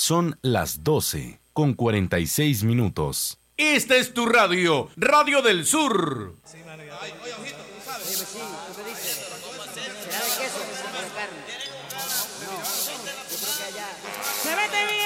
Son las 12:46. Esta es tu radio, Radio del Sur. Sí, mano, ya. Ay, oye, ojito, tú sabes. Sí, ¿tú qué dices? ¿Será de queso o de carne? No, yo creo que allá. ¡Se vete bien!